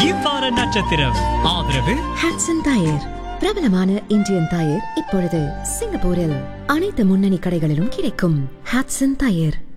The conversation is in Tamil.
இவ்வார நட்சத்திரம் ஆதரவு ஹாட்சன் டயர், பிரபலமான இந்தியன் டயர் இப்பொழுது சிங்கப்பூரில் அனைத்து முன்னணி கடைகளிலும் கிடைக்கும். Hodson tyre.